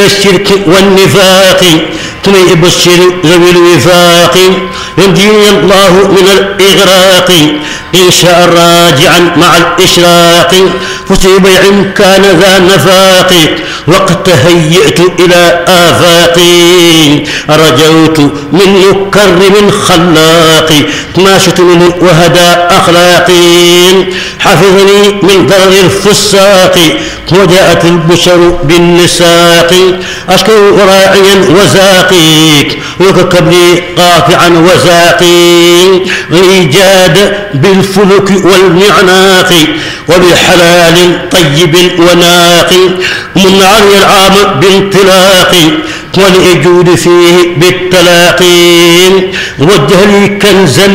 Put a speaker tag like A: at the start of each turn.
A: الشرك والنفاق ثم يبشر ذوي الوفاق ينجيني الله من الإغراق إن شاء راجعا مع الإشراق فسي بيع كان ذا نفاق وقد تهيأت إلى آفاقي رجوت من مكرم خلاق ماشت منه وهدى أخلاقي حفظني من ضرر الفساق وجاءت البشر بالنساق أشكو راعيا وزاقيك وككبلي قاطعا وزاقي غيجاد بالفلك والمعناق وبحلال طيب وناقي من عري العام بانطلاق ولأجود فيه بالتلاقي وجه لي كنزا